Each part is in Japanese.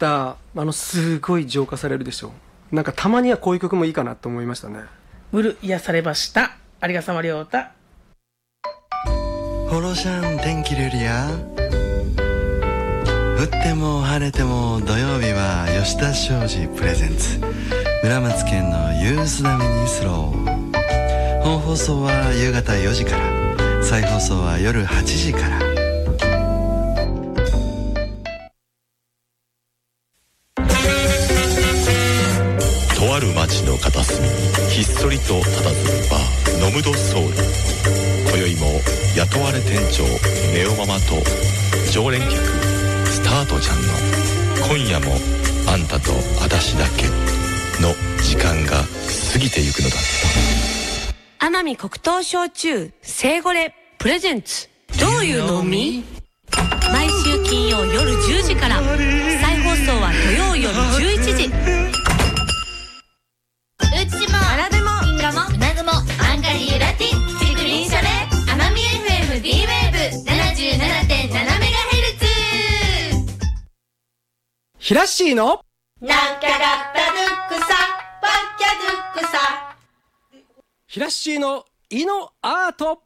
たすごい浄化されるでしょ。なんかたまにはこういう曲もいいかなと思いましたね。 ムル癒されました。ありがさまりょうた。 ホロシャン天気ルリア。降っても晴れても土曜日は吉田昌司プレゼンツ村松健のユース並みにスロー。本放送は夕方4時から、再放送は夜8時から。 とある町の片隅にひっそりと佇むバーノムドソウル。今宵も雇われ店長ネオママと常連客スタートちゃんの今夜もあんたと私だけの時間が過ぎてゆくのだった。 奄美黒糖焼酎生ゴレプレゼンツ。どういうのみ？毎週金曜夜10時から、再放送は土曜夜11時。 うちもあらでも銀河もうなぐもアンガリーラティチクリンシャレ奄美 FM D ウェーブ 77.7 メガヘルツ。 ヒラッシーのなんキャラッタドゥックサワッキャドゥックサ。 ヒラッシーのイノアート。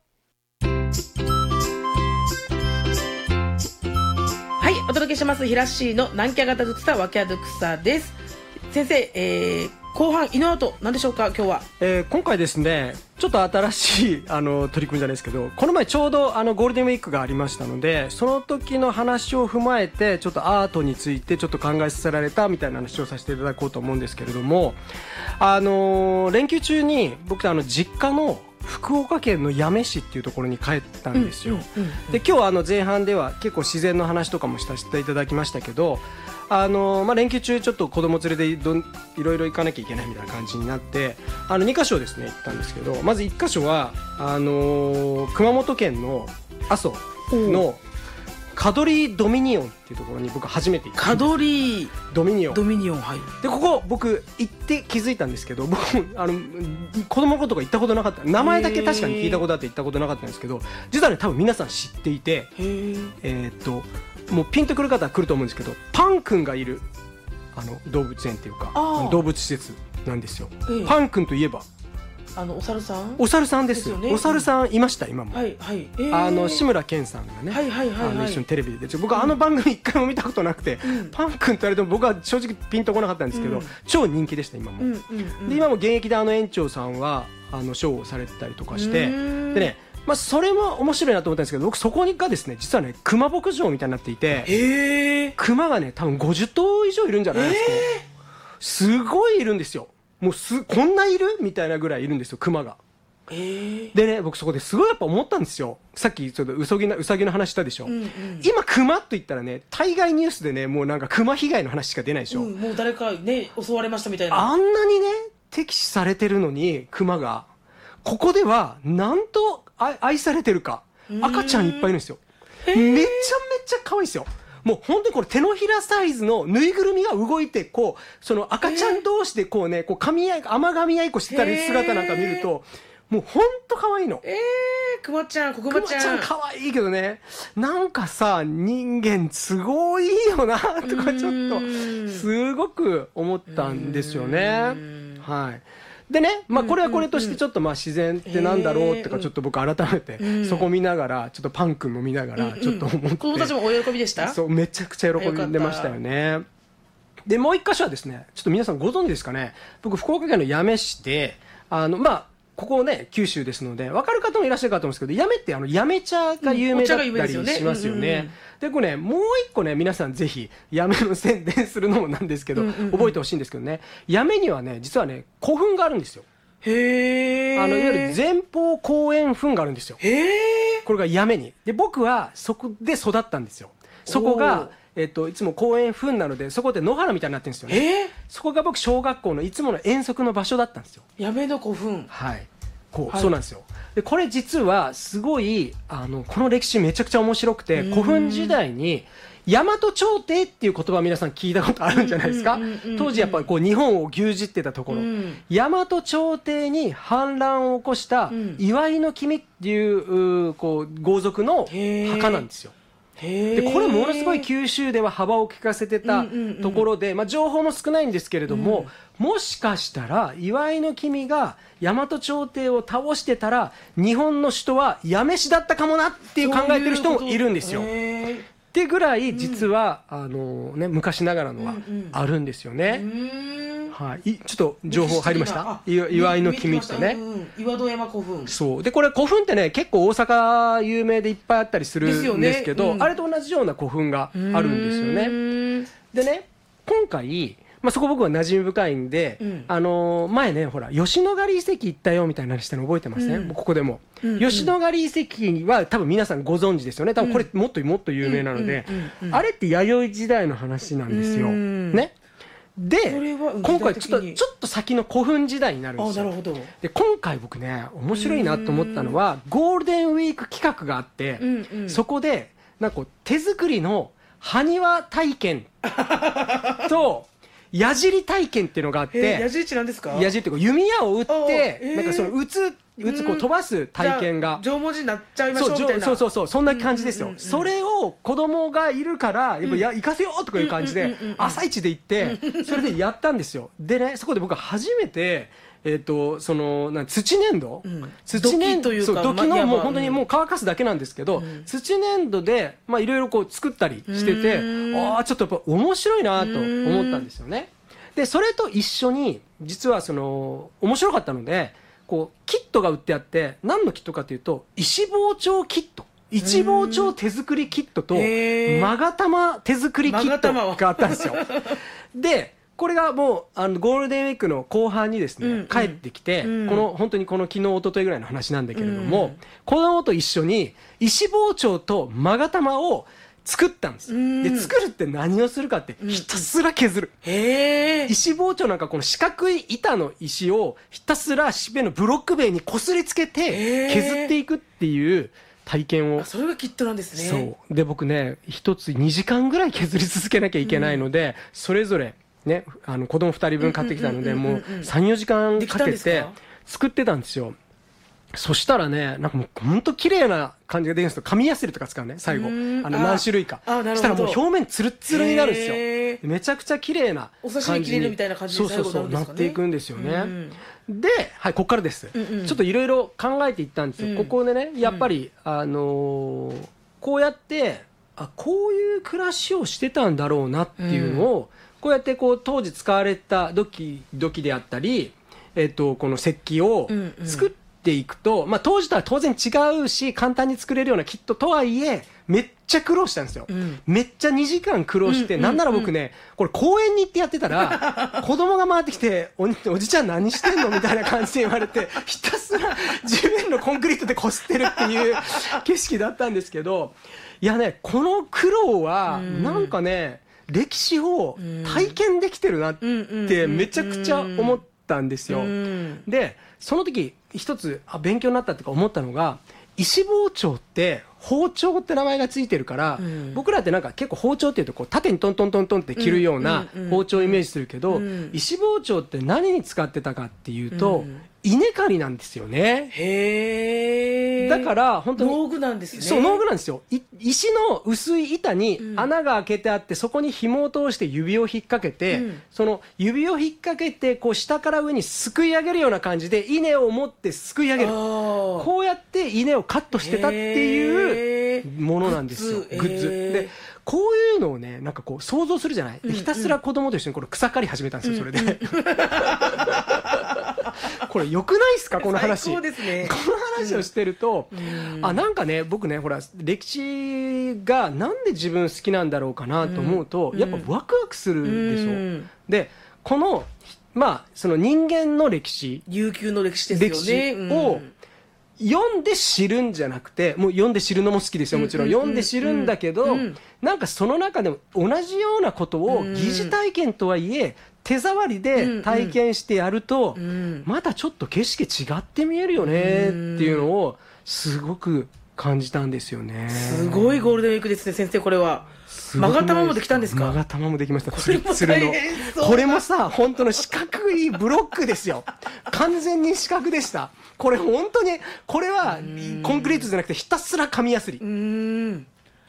はい、お届けしますヒラッシーの南キャガタドゥクサワキャドゥクサです。先生、後半イノアート何でしょうか今日は。 今回ですね、ちょっと新しい取り組みじゃないですけど、この前ちょうどゴールデンウィークがありましたので、その時の話を踏まえてちょっとアートについてちょっと考えさせられたみたいな話をさせていただこうと思うんですけれども、連休中に僕実家の福岡県の八女市っていうところに帰ったんですよ。で今日前半では結構自然の話とかもさせていただきましたけど、連休中ちょっと子供連れでいろいろ行かなきゃいけないみたいな感じになって、2カ所ですね行ったんですけど、まず1カ所は熊本県の阿蘇のカドリードミニオンっていうところに僕初めて行ったんです。 カドリードミニオン、 はい。 でここ僕行って気づいたんですけど、僕子供の頃とか行ったことなかった。名前だけ確かに聞いたことあって行ったことなかったんですけど、実はね多分皆さん知っていて、もうピンとくる方は来ると思うんですけど、パン君がいる動物園っていうか動物施設なんですよ。パン君といえばお猿さん。 お猿さんです。お猿さんいました今も。 はいはい。 志村けんさんがね、一緒にテレビで出て、僕は番組一回も見たことなくて、パン君って言われても僕は正直ピンとこなかったんですけど、超人気でした今も。で今も現役で園長さんはショーをされてたりとかして、でね、それも面白いなと思ったんですけど、僕そこがですね実はね熊牧場みたいになっていて、熊がね多分50頭以上いるんじゃないですか。すごいいるんですよ。もうこんないるみたいなぐらいいるんですよ熊が。でね、僕そこですごいやっぱ思ったんですよ。さっきちょっとうさぎの話したでしょ。今熊と言ったらね、大概ニュースでねもうなんか熊被害の話しか出ないでしょ。 もう誰かね襲われましたみたいな。 あんなにね敵視されてるのに熊がここではなんと愛されてるか。赤ちゃんいっぱいいるんですよ。めちゃめちゃ可愛いですよ。もう本当にこれ手のひらサイズのぬいぐるみが動いて、こうその赤ちゃん同士でこうねこう甘噛み合いっこしてたり姿なんか見るともう本当可愛いの。 くまちゃん可愛いけどね、なんかさ人間すごいよなとかちょっとすごく思ったんですよね。はい。でね、これはこれとしてちょっと自然ってなんだろうってかちょっと僕改めてそこ見ながらちょっとパン君も見ながらちょっと思って、 子供たちもお喜びでした？ そう、めちゃくちゃ喜んでましたよね。でもう一箇所はですね、ちょっと皆さんご存知ですかね、僕福岡県の八女市でここね九州ですので分かる方もいらっしゃるかと思うんですけど、八女って八女茶が有名だったりしますよね。でこれねもう一個ね皆さんぜひ八女の宣伝するのもなんですけど、覚えてほしいんですけどね、八女にはね実はね古墳があるんですよ。いわゆる前方後円墳があるんですよ。これが八女に。で僕はそこで育ったんですよ。そこがいつも公園墳なのでそこで野原みたいになってるんですよね。そこが僕小学校のいつもの遠足の場所だったんですよ。 八女の古墳。 はい。そうなんですよ。でこれ実はすごいこの歴史めちゃくちゃ面白くて、古墳時代に大和朝廷っていう言葉皆さん聞いたことあるんじゃないですか。当時やっぱり日本を牛耳ってたところ、大和朝廷に反乱を起こした岩井の君っていう豪族の墓なんですよ。 へーでこれものすごい九州では幅を利かせてたところで、まあ、情報も少ないんですけれども、もしかしたら岩井の君が大和朝廷を倒してたら日本の首都は八女市だったかもなっていう考えてる人もいるんですよ。ってぐらい実は、昔ながらのはあるんですよね。はい、ちょっと情報入りました。岩井の君ってね、 岩戸山古墳。 そうでこれ古墳ってね結構大阪有名でいっぱいあったりするんですけど、あれと同じような古墳があるんですよね。でね今回、まあ、そこ僕は馴染み深いんで、前ねほら吉野ヶ里遺跡行ったよみたいな話したの覚えてますね、ここでも、吉野ヶ里遺跡は多分皆さんご存知ですよね。多分これもっと有名なので、あれって弥生時代の話なんですよ、ね。で今回ちょっと先の古墳時代になるんですよ。で今回僕ね面白いなと思ったのはゴールデンウィーク企画があって、そこでなんか手作りの埴輪体験と矢尻体験っていうのがあって、 矢尻って何ですか？ 矢尻っていうか弓矢を撃って、なんかその撃つこう飛ばす体験が縄文人になっちゃいましょうみたいな。 そうそんな感じですよ。それを子供がいるからやっぱ行かせようとかいう感じで朝一で行ってそれでやったんですよ。でねそこで僕は初めてその土粘土、土粘土というか土器のもう本当にもう乾かすだけなんですけど、土粘土でまあいろいろこう作ったりしてて、ちょっとやっぱ面白いなと思ったんですよね。でそれと一緒に実はその面白かったのでこうキットが売ってあって、何のキットかというと石包丁キット、一包丁手作りキットと勾玉手作りキットがあったんですよ。でこれがもうゴールデンウィークの後半にですね、帰ってきて、本当にこの昨日一昨日ぐらいの話なんだけれども、子供と一緒に石包丁と勾玉を作ったんですよ。で作るって何をするかってひたすら削る。石包丁なんかこの四角い板の石をひたすらしべのブロック塀にこすりつけて削っていくっていう体験を。 それがキットなんですね。 そうで僕ね一つ2時間ぐらい削り続けなきゃいけないので、それぞれね子供2人分買ってきたのでもう 3,4 時間かけて作ってたんですよ。そしたらねなんかもうほんと綺麗な感じが出るんですよ。紙ヤスリとか使うね最後何種類かしたらもう表面ツルッツルになるんですよ。めちゃくちゃ綺麗なお刺身切れるみたいな感じで最後なっていくんですよね。で、はい、ここからです。ちょっといろいろ考えていったんですよ。ここでねやっぱりこうやってこういう暮らしをしてたんだろうなっていうのをこうやってこう当時使われた土器であったりこの石器を作っていくと、まあ、当時とは当然違うし簡単に作れるようなキットとはいえめっちゃ苦労したんですよ、めっちゃ2時間苦労して、なんなら僕ねこれ公園に行ってやってたら子供が回ってきておじちゃん何してんのみたいな感じで言われてひたすら地面のコンクリートでこすってるっていう景色だったんですけど、いやねこの苦労はなんかね歴史を体験できてるなってめちゃくちゃ思ったんですよ。でその時一つ勉強になったっていうか思ったのが、石包丁って包丁って名前がついてるから、僕らってなんか結構包丁っていうとこう縦にトントントントンって切るような包丁をイメージするけど、石包丁って何に使ってたかっていうと、稲刈りなんですよね。 へー。 だから本当に農具なんですね。 そう農具なんですよ。石の薄い板に穴が開けてあって、そこに紐を通して指を引っ掛けて、その指を引っ掛けてこう下から上にすくい上げるような感じで稲を持ってすくい上げる。こうやって稲をカットしてたっていうものなんですよ。グッズでこういうのをねなんかこう想像するじゃない。ひたすら子供と一緒にこれ草刈り始めたんですよ。それで。これ良くないですかこの話。 最高ですね。 この話をしてると、なんかね僕ねほら歴史がなんで自分好きなんだろうかなと思うと、やっぱワクワクするでしょ。でこのまあその人間の歴史、 悠久の歴史ですよね。 歴史を読んで知るんじゃなくて、もう読んで知るのも好きですよもちろん。読んで知るんだけど、なんかその中でも同じようなことを疑似体験とはいえ手触りで体験してやると、またちょっと景色違って見えるよねっていうのをすごく感じたんですよね。 すごいゴールデンウィークですね先生。これは勾玉もできたんですか？ 勾玉もできました。 これも大変そう。 これもさ本当の四角いブロックですよ。完全に四角でした。これ本当にこれはコンクリートじゃなくてひたすら紙やすり。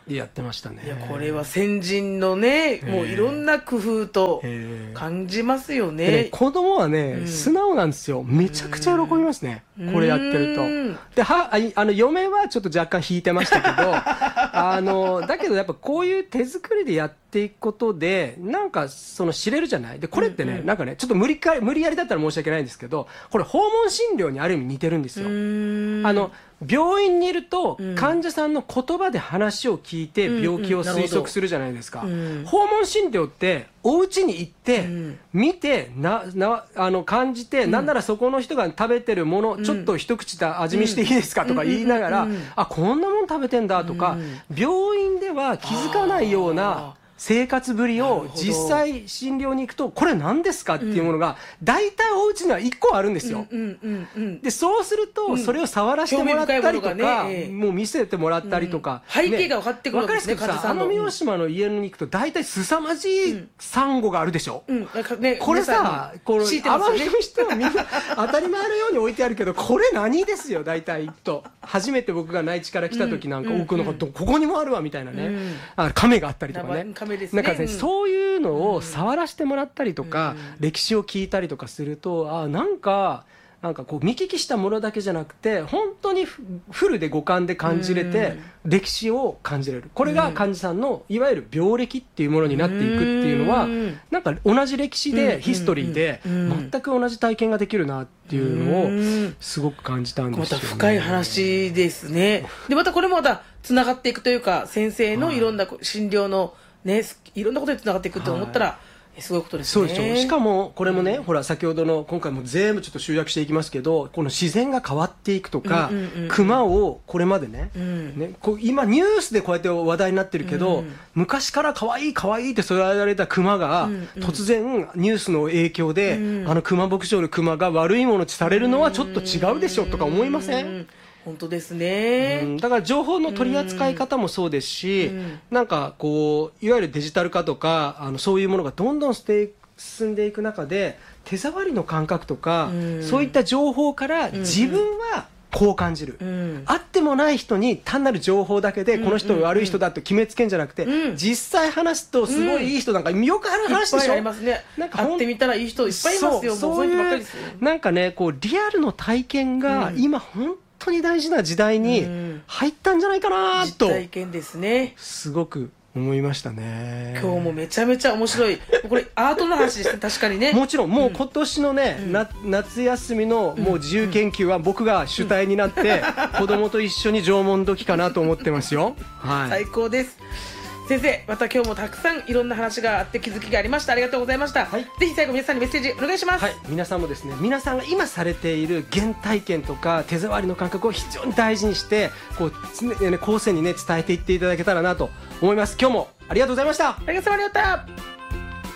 やってましたね。 いやこれは先人のねもういろんな工夫と感じますよね。 でね子供はね、素直なんですよ。めちゃくちゃ喜びますね、これやってると。で嫁はちょっと若干引いてましたけどだけどやっぱこういう手作りでやっていくことでなんかその知れるじゃない。でこれってね、なんかねちょっと無理やりだったら申し訳ないんですけど、これ訪問診療にある意味似てるんですよ。病院にいると患者さんの言葉で話を聞いて病気を推測するじゃないですか。訪問診療ってお家に行って見て感じて、なんならそこの人が食べてるものちょっと一口で味見していいですかとか言いながら、あこんなもん食べてんだとか、病院では気づかないような生活ぶりを実際診療に行くとこれ何ですかっていうものが大体お家には1個あるんですよ。でそうするとそれを触らせてもらったりとか、もう見せてもらったりとか、 背景が分かってくるわけですね。 奄美大島の家に行くと大体凄まじいサンゴがあるでしょ。これさ奄美の人はみんな当たり前のように置いてあるけどこれ何ですよ。大体と初めて僕が内地から来た時なんか奥のことここにもあるわみたいなね、亀があったりとかね。なんかね、そういうのを触らせてもらったりとか、歴史を聞いたりとかするとなんかこう見聞きしたものだけじゃなくて本当にフルで五感で感じれて歴史を感じれる。これが患者さんのいわゆる病歴っていうものになっていくっていうのはなんか同じ歴史でヒストリーで全く同じ体験ができるなっていうのをすごく感じたんですよね。 また深い話ですね。でまたこれもまたつながっていくというか先生のいろんな診療のね、いろんなことにつながっていくって思ったら、すごいことですね。 そうでしょ。しかもこれもね、ほら先ほどの今回も全部ちょっと集約していきますけど、この自然が変わっていくとか、熊をこれまでね、今ニュースでこうやって話題になってるけど、昔から可愛い可愛いって育てられた熊が、突然ニュースの影響で、熊牧場の熊が悪いものとされるのはちょっと違うでしょとか思いません？ 本当ですね、 だから情報の取り扱い方もそうですし、なんかこういわゆるデジタル化とかそういうものがどんどん進んでいく中で手触りの感覚とか、そういった情報から自分はこう感じる、あってもない人に単なる情報だけでこの人悪い人だと決めつけんじゃなくて、実際話すとすごいいい人なんかよくある話でしょ。 いっぱいありますね。なんか会ってみたらいい人いっぱいいますよ。 そういうなんかねこうリアルの体験が今本当に大事な時代に入ったんじゃないかなと、 体験ですね。 すごく思いましたね。 今日もめちゃめちゃ面白い。これアートの話ですね。確かにね。 もちろんもう今年のね、夏休みのもう自由研究は僕が主体になって、子供と一緒に縄文時かなと思ってますよ。はい。 最高です。先生また今日もたくさんいろんな話があって気づきがありました。ありがとうございました、ぜひ最後皆さんにメッセージお願いします。 皆さんもですね、皆さんが今されている原体験とか手触りの感覚を非常に大事にしてこう後世にね伝えていっていただけたらなと思います。今日もありがとうございました。 ありがとうございました。